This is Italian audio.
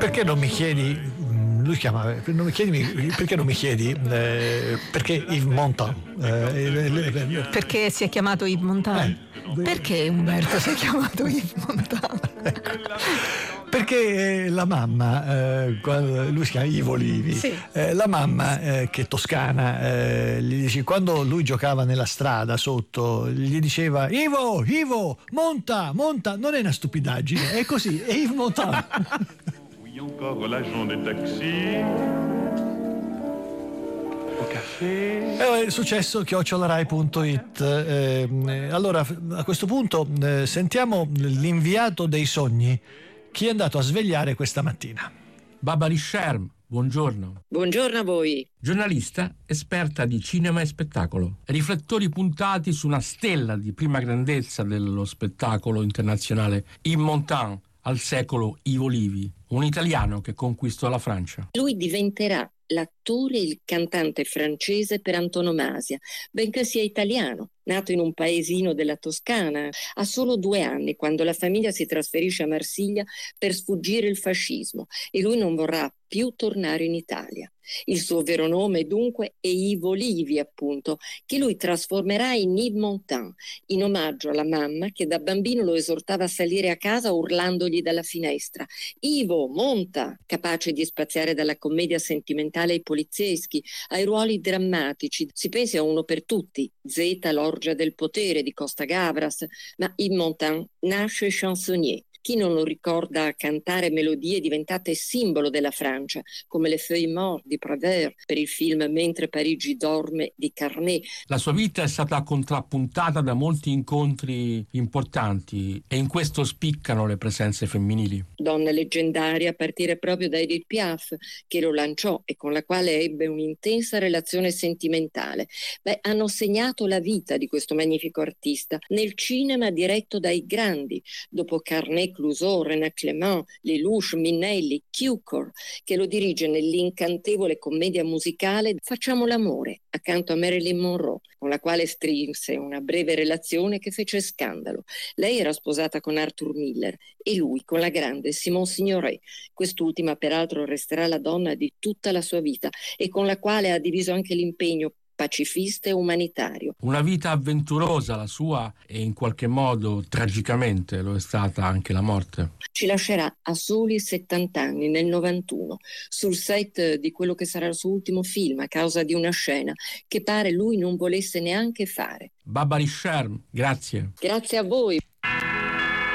Perché non mi chiedi, lui chiama, non mi chiedi, perché non mi chiedi? Perché Yves Montand. Perché si è chiamato Yves Montand? Perché Umberto si è chiamato Yves Montand? Perché la mamma, lui si chiama Ivo Livi, sì. La mamma che è toscana, gli dice, quando lui giocava nella strada sotto, gli diceva Ivo, monta, non è una stupidaggine, è così, è Yves Montand. Successo @rai.it. Allora a questo punto sentiamo l'inviato dei sogni. Chi è andato a svegliare questa mattina? Barbara Sherm, buongiorno. Buongiorno a voi. Giornalista, esperta di cinema e spettacolo. Riflettori puntati su una stella di prima grandezza dello spettacolo internazionale, Yves Montand, al secolo Ivo Livi, un italiano che conquistò la Francia. Lui diventerà l'attore e il cantante francese per antonomasia, benché sia italiano. Nato in un paesino della Toscana, ha solo 2 anni quando la famiglia si trasferisce a Marsiglia per sfuggire il fascismo e lui non vorrà più tornare in Italia. Il suo vero nome dunque è Ivo Livi, appunto, che lui trasformerà in Yves Montand, in omaggio alla mamma che da bambino lo esortava a salire a casa urlandogli dalla finestra: Ivo, monta! Capace di spaziare dalla commedia sentimentale ai polizieschi, ai ruoli drammatici. Si pensi a Uno per tutti, Zeta, l'orgia del potere di Costa Gavras, ma Yves Montand nasce chansonnier. Chi non lo ricorda cantare melodie diventate simbolo della Francia, come Le Feuilles Mortes di Prévert per il film Mentre Parigi dorme di Carnet. La sua vita è stata contrappuntata da molti incontri importanti e in questo spiccano le presenze femminili. Donne leggendarie a partire proprio da Edith Piaf, che lo lanciò e con la quale ebbe un'intensa relazione sentimentale. Hanno segnato la vita di questo magnifico artista nel cinema diretto dai grandi, dopo Carnet, Clouseau, René Clément, Lelouch, Minnelli, Cukor, che lo dirige nell'incantevole commedia musicale Facciamo l'amore, accanto a Marilyn Monroe, con la quale strinse una breve relazione che fece scandalo. Lei era sposata con Arthur Miller e lui con la grande Simone Signoret. Quest'ultima peraltro resterà la donna di tutta la sua vita e con la quale ha diviso anche l'impegno pacifista e umanitario. Una vita avventurosa la sua e in qualche modo tragicamente lo è stata anche la morte. Ci lascerà a soli 70 anni, nel 91, sul set di quello che sarà il suo ultimo film, a causa di una scena che pare lui non volesse neanche fare. Barbara Sherm, grazie. Grazie a voi.